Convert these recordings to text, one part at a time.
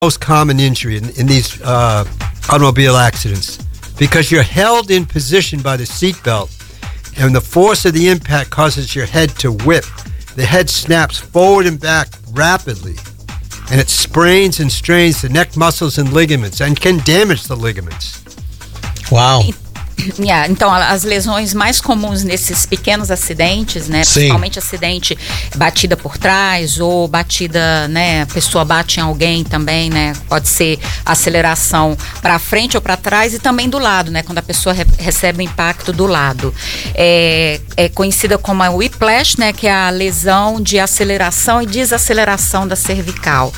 most common injury in these automobile accidents because you're held in position by the seatbelt and the force of the impact causes your head to whip. The head snaps forward and back rapidly and it sprains and strains the neck muscles and ligaments and can damage the ligaments. Uau! Então, as lesões mais comuns nesses pequenos acidentes, né? Sim. Principalmente acidente batida por trás ou batida, né? A pessoa bate em alguém também, né? Pode ser aceleração para frente ou para trás e também do lado, né? Quando a pessoa recebe o impacto do lado. É conhecida como a whiplash, né? Que é a lesão de aceleração e desaceleração da cervical.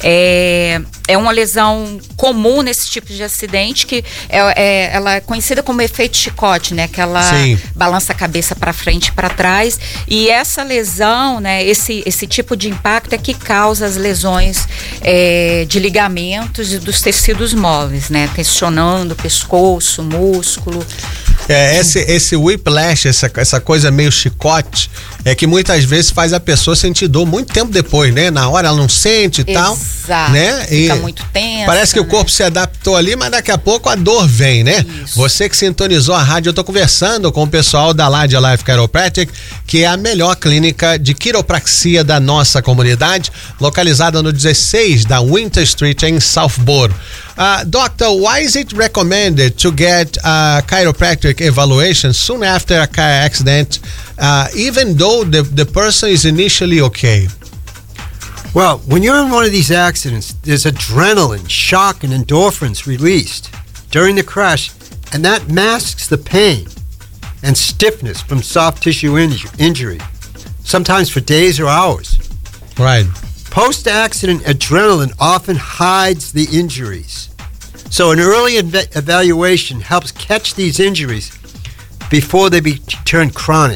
É uma lesão comum nesse tipo de acidente que ela é conhecida como efeito chicote, né? Que ela balança a cabeça para frente e para trás. E essa lesão, né? Esse tipo de impacto é que causa as lesões de ligamentos e dos tecidos móveis, né? Tensionando o pescoço, músculo. Esse whiplash, essa coisa meio chicote, é que muitas vezes faz a pessoa sentir dor muito tempo depois, né? Na hora ela não sente e tal. Exato. Né? Fica muito tensa. Parece que o corpo se adaptou ali, mas daqui a pouco a dor vem, né? Isso. Você que sintonizou a rádio, eu tô conversando com o pessoal da Ladia Life Chiropractic, que é a melhor clínica de quiropraxia da nossa comunidade, localizada no 16 da Winter Street em Southborough. Doctor, why is it recommended to get a chiropractic evaluation soon after a car accident, even though the person is initially okay? Well, when you're in one of these accidents, there's adrenaline, shock, and endorphins released during the crash, and that masks the pain and stiffness from soft tissue injury, sometimes for days or hours. Right. Post-accident adrenaline often hides the injuries. So an early evaluation helps catch these injuries before they turn chronic.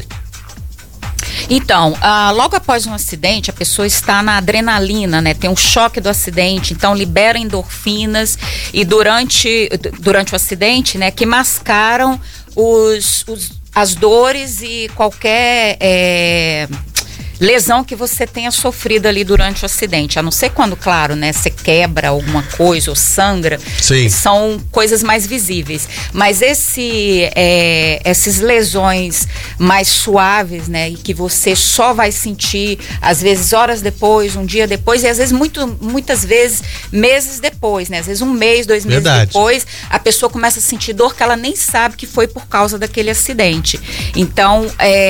Então, logo após um acidente, a pessoa está na adrenalina, né? Tem um choque do acidente, então libera endorfinas e durante o acidente, né? Que mascaram as dores e qualquer lesão que você tenha sofrido ali durante o acidente, a não ser quando, claro, né, você quebra alguma coisa ou sangra. Sim. São coisas mais visíveis, mas essas lesões mais suaves, né, e que você só vai sentir às vezes horas depois, um dia depois e às vezes muitas vezes meses depois, né, às vezes 1 mês, 2 meses depois, a pessoa começa a sentir dor que ela nem sabe que foi por causa daquele acidente. Então,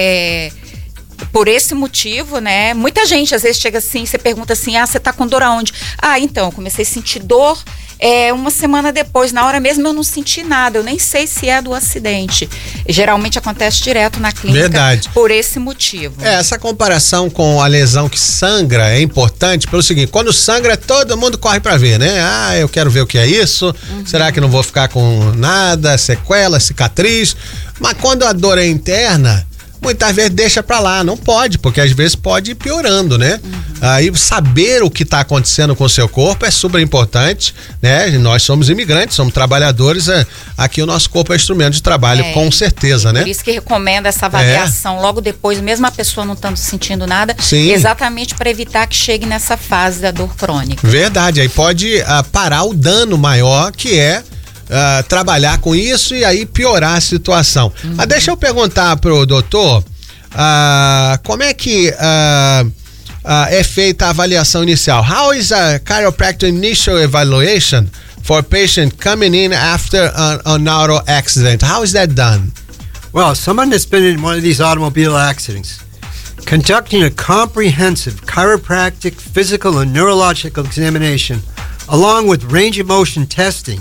por esse motivo, né, muita gente às vezes chega assim, você pergunta assim, você tá com dor aonde? Então, eu comecei a sentir dor 1 semana depois, na hora mesmo eu não senti nada, eu nem sei se é do acidente. Geralmente acontece direto na clínica. Verdade. Por esse motivo. Essa comparação com a lesão que sangra é importante pelo seguinte, quando sangra todo mundo corre pra ver, né? Eu quero ver o que é isso, será que não vou ficar com nada, sequela, cicatriz? Mas quando a dor é interna, muitas vezes deixa pra lá, não pode, porque às vezes pode ir piorando, né? Aí saber o que tá acontecendo com o seu corpo é super importante, né? Nós somos imigrantes, somos trabalhadores, aqui o nosso corpo é instrumento de trabalho, com certeza, né? Por isso que recomendo essa avaliação logo depois, mesmo a pessoa não estando sentindo nada, exatamente para evitar que chegue nessa fase da dor crônica. Verdade, aí pode parar o dano maior que é trabalhar com isso e aí piorar a situação. Deixa eu perguntar pro doutor como é que é feita a avaliação inicial. How is a chiropractic initial evaluation for a patient coming in after an auto accident? How is that done? Well, someone that's been in one of these automobile accidents, conducting a comprehensive chiropractic, physical, and neurological examination, along with range of motion testing,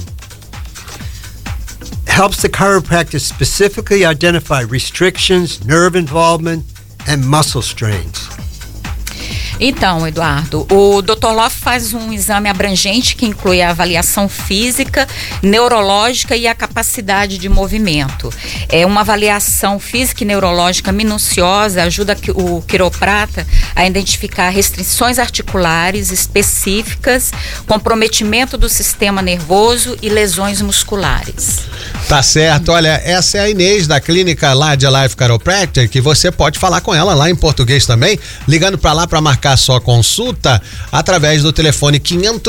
helps the chiropractor specifically identify restrictions, nerve involvement, and muscle strains. Então, Eduardo, o Dr. Loff faz um exame abrangente que inclui a avaliação física, neurológica e a capacidade de movimento. É uma avaliação física e neurológica minuciosa, ajuda o quiroprata a identificar restrições articulares específicas, comprometimento do sistema nervoso e lesões musculares. Tá certo, olha, essa é a Inês da clínica Lydia Life Chiropractic, que você pode falar com ela lá em português também, ligando para lá para marcar sua consulta através do telefone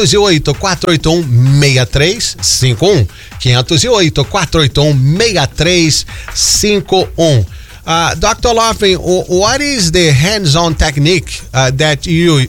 508-481-6351. 508-481-6351. Dr. Laughlin, what is the hands-on technique that you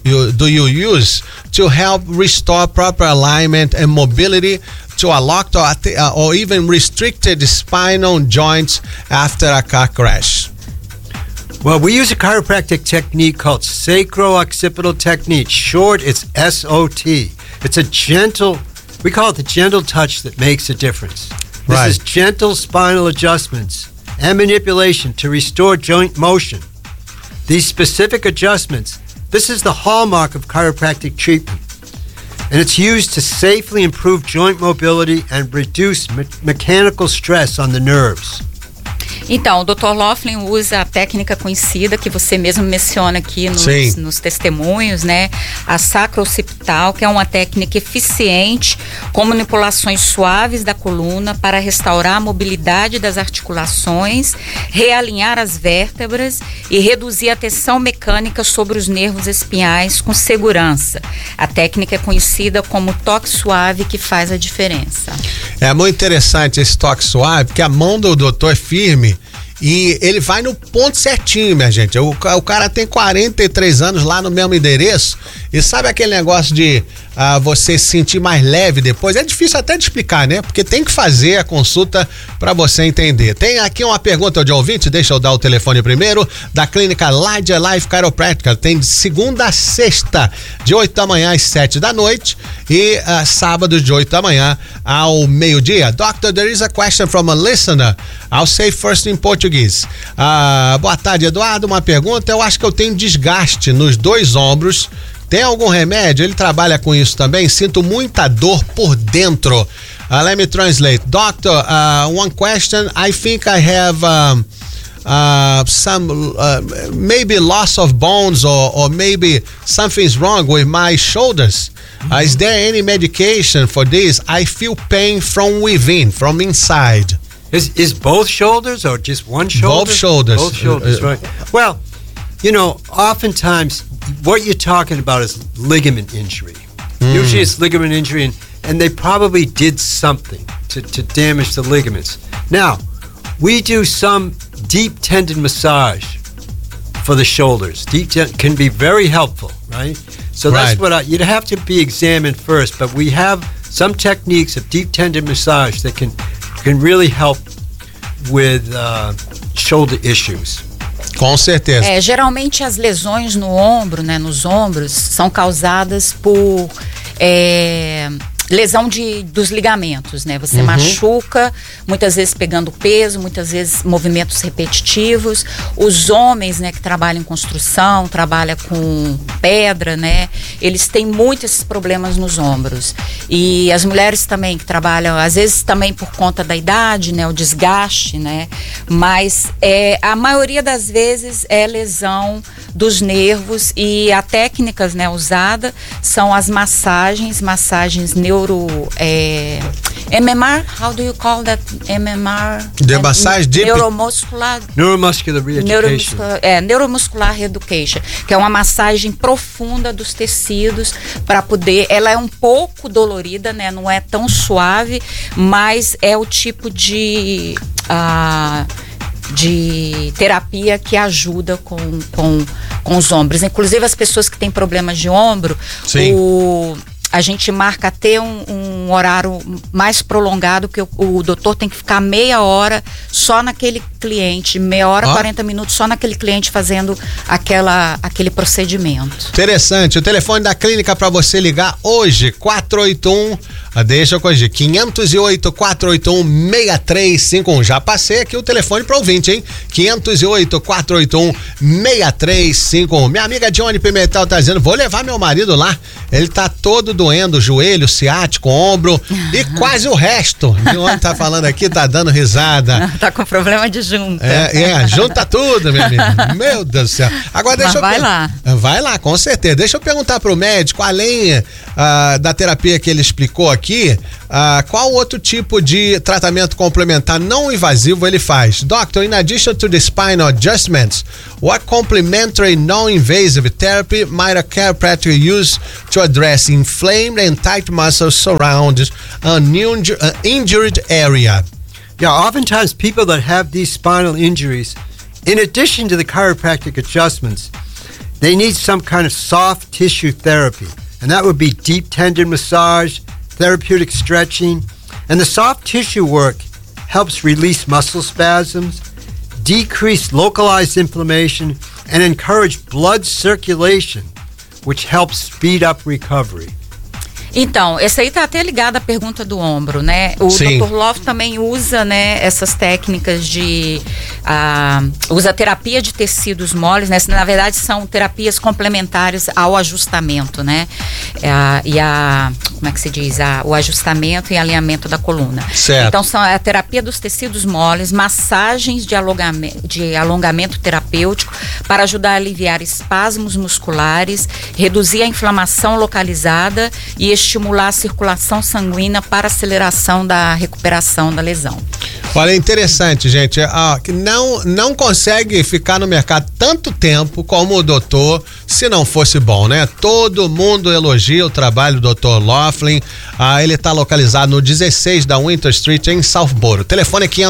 use to help restore proper alignment and mobility to a locked or even restricted spinal joints after a car crash? Well, we use a chiropractic technique called sacro-occipital technique. Short, it's SOT. It's a gentle, we call it the gentle touch that makes a difference. This is gentle spinal adjustments and manipulation to restore joint motion. These specific adjustments, this is the hallmark of chiropractic treatment. And it's used to safely improve joint mobility and reduce mechanical stress on the nerves. Então, o Dr. Laughlin usa a técnica conhecida que você mesmo menciona aqui nos testemunhos, né? A sacro-occipital, que é uma técnica eficiente com manipulações suaves da coluna para restaurar a mobilidade das articulações, realinhar as vértebras e reduzir a tensão mecânica sobre os nervos espinhais com segurança. A técnica é conhecida como toque suave, que faz a diferença. É muito interessante esse toque suave, porque a mão do doutor é firme e ele vai no ponto certinho, minha gente. O cara tem 43 anos lá no mesmo endereço e sabe aquele negócio de você se sentir mais leve depois? É difícil até de explicar, né? Porque tem que fazer a consulta para você entender. Tem aqui uma pergunta de ouvinte, deixa eu dar o telefone primeiro, da clínica Lydia Life Chiropractic. Tem de segunda a sexta, de 8 da manhã às 7 da noite e sábado de 8 da manhã ao meio-dia. Doctor, there is a question from a listener. I'll say first in Portuguese. Boa tarde, Eduardo. Uma pergunta. Eu acho que eu tenho desgaste nos dois ombros. Tem algum remédio? Ele trabalha com isso também. Sinto muita dor por dentro. Let me translate. Doctor, one question. I think I have some maybe loss of bones or maybe something's wrong with my shoulders. Is there any medication for this? I feel pain from within, from inside. Is both shoulders or just one shoulder? Both shoulders. Both shoulders, right. Well, you know, oftentimes what you're talking about is ligament injury. Usually it's ligament injury and they probably did something to damage the ligaments. Now, we do some deep tendon massage for the shoulders. Can be very helpful, right? So that's what you'd have to be examined first, but we have some techniques of deep tendon massage that can really help with shoulder issues. Com certeza. Geralmente as lesões no ombro, né, nos ombros, são causadas por lesão dos ligamentos, né? Você machuca, muitas vezes pegando peso, muitas vezes movimentos repetitivos. Os homens, né, que trabalham em construção, trabalham com pedra, né? Eles têm muitos esses problemas nos ombros. E as mulheres também que trabalham, às vezes também por conta da idade, né? O desgaste, né? Mas a maioria das vezes é lesão dos nervos e a técnicas, né, usada são as massagens MMR, how do you call that? MMR? The massage deep. Neuromuscular Reeducation. Neuromuscular Reeducation, que é uma massagem profunda dos tecidos para poder, ela é um pouco dolorida, né? Não é tão suave, mas é o tipo de terapia que ajuda com os ombros. Inclusive as pessoas que têm problemas de ombro, a gente marca até um horário mais prolongado, que o doutor tem que ficar meia hora só naquele cliente, meia hora, 40 minutos só naquele cliente fazendo aquele procedimento. Interessante. O telefone da clínica para você ligar hoje, 481, deixa eu corrigir, 508-481-6351. Já passei aqui o telefone para ouvinte, hein? 508-481-6351. Minha amiga Johnny Pimentel tá dizendo, vou levar meu marido lá, ele tá todo doendo, joelho, ciático, ombro e quase o resto. Johnny tá falando aqui, tá dando risada. Tá com problema de junta. Junta tudo, meu amigo. Meu Deus do céu. Agora deixa vai lá. Vai lá, com certeza. Deixa eu perguntar pro médico, além da terapia que ele explicou aqui, qual outro tipo de tratamento complementar não invasivo ele faz? Doctor, in addition to the spinal adjustments, what complementary non-invasive therapy might a chiropractor use to address inflamed and tight muscles surrounding an injured area? Yeah, oftentimes people that have these spinal injuries, in addition to the chiropractic adjustments, they need some kind of soft tissue therapy. And that would be deep tendon massage, therapeutic stretching. And the soft tissue work helps release muscle spasms, decrease localized inflammation, and encourage blood circulation, which helps speed up recovery. Então, esse aí tá até ligado à pergunta do ombro, né? O Dr. Love também usa, né, essas técnicas de... usa terapia de tecidos moles, né? Na verdade, são terapias complementares ao ajustamento, né? Como é que se diz? O ajustamento e alinhamento da coluna. Certo. Então, são a terapia dos tecidos moles, massagens de alongamento terapêutico para ajudar a aliviar espasmos musculares, reduzir a inflamação localizada e estimular a circulação sanguínea para aceleração da recuperação da lesão. Olha, interessante, gente. Não consegue ficar no mercado tanto tempo como o doutor se não fosse bom, né? Todo mundo elogia o trabalho do Dr. Laughlin. Ele está localizado no 16 da Winter Street, em Southborough. Telefone é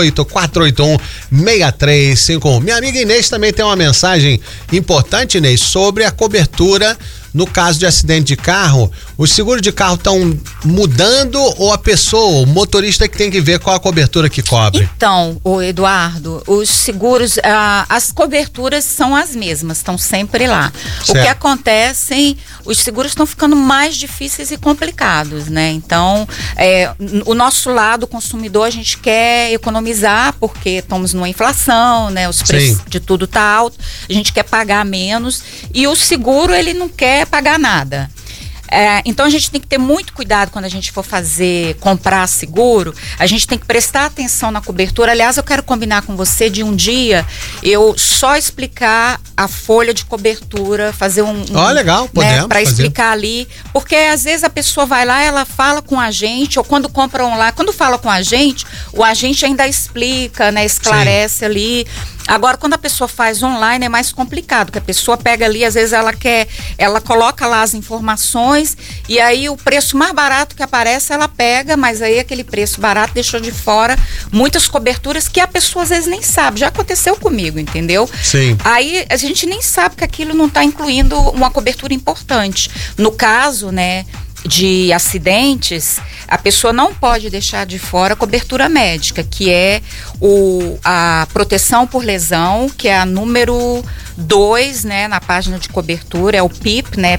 508-481-6351. Minha amiga Inês também tem uma mensagem importante, Inês, sobre a cobertura no caso de acidente de carro. Os seguros de carro estão mudando ou a pessoa, o motorista que tem que ver qual a cobertura que cobre? Então, Eduardo, os seguros, as coberturas são as mesmas, estão sempre lá. Certo. O que acontece, os seguros estão ficando mais difíceis e complicados, né? Então, o nosso lado, consumidor, a gente quer economizar porque estamos numa inflação, né? Os preços de tudo tá alto, a gente quer pagar menos e o seguro, ele não quer pagar nada. Então a gente tem que ter muito cuidado quando a gente for comprar seguro, a gente tem que prestar atenção na cobertura. Aliás, eu quero combinar com você de um dia eu só explicar a folha de cobertura, fazer legal, podemos, né, para explicar ali, porque às vezes a pessoa vai lá, ela fala com a gente, ou quando compra online, quando fala com a gente, o agente ainda explica, né, esclarece ali. Agora, quando a pessoa faz online é mais complicado, porque a pessoa pega ali, às vezes ela coloca lá as informações e aí o preço mais barato que aparece ela pega, mas aí aquele preço barato deixou de fora muitas coberturas que a pessoa às vezes nem sabe. Já aconteceu comigo, entendeu? Sim. Aí a gente nem sabe que aquilo não está incluindo uma cobertura importante. No caso, né, de acidentes, a pessoa não pode deixar de fora a cobertura médica, que é a proteção por lesão, que é a número 2, né, na página de cobertura, é o PIP, né,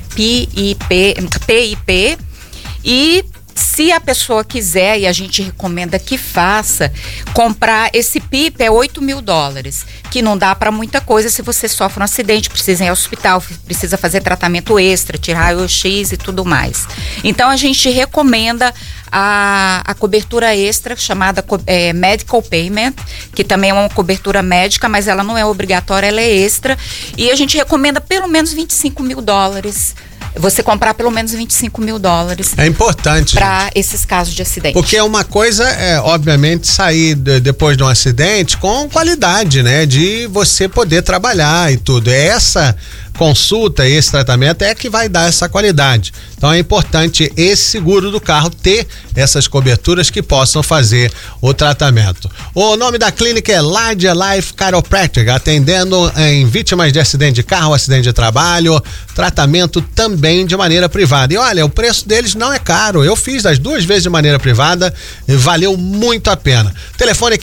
PIP, e se a pessoa quiser, e a gente recomenda que faça, comprar esse PIP é $8.000, que não dá para muita coisa se você sofre um acidente, precisa ir ao hospital, precisa fazer tratamento extra, tirar raio-x e tudo mais. Então a gente recomenda a cobertura extra chamada Medical Payment, que também é uma cobertura médica, mas ela não é obrigatória, ela é extra, e a gente recomenda pelo menos $25.000. Você comprar pelo menos $25.000. É importante para esses casos de acidente. Porque uma coisa é, obviamente, sair depois de um acidente com qualidade, né? De você poder trabalhar e tudo. Essa consulta, esse tratamento é que vai dar essa qualidade. Então é importante esse seguro do carro ter essas coberturas que possam fazer o tratamento. O nome da clínica é Ladia Life Chiropractic, atendendo em vítimas de acidente de carro, acidente de trabalho, tratamento também de maneira privada. E olha, o preço deles não é caro. Eu fiz das 2 vezes de maneira privada e valeu muito a pena. Telefone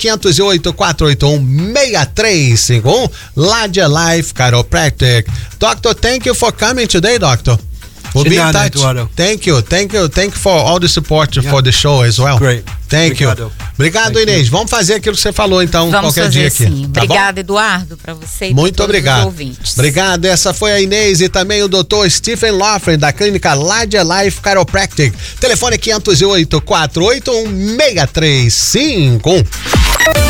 508-481-6351, Ladia Life Chiropractic. Doctor, thank you for coming today, doctor. We'll be in touch. Thank you for all the support for the show as well. Great. Thank you. Obrigado, Inês. Vamos fazer aquilo que você falou, então, vamos qualquer dia aqui. Sim. Tá Obrigada, Eduardo, para você e muito todos obrigado. os ouvintes. Obrigado. Essa foi a Inês e também o Dr. Stephen Laughlin, da clínica Ladia Life Chiropractic. Telefone 508-481-6351.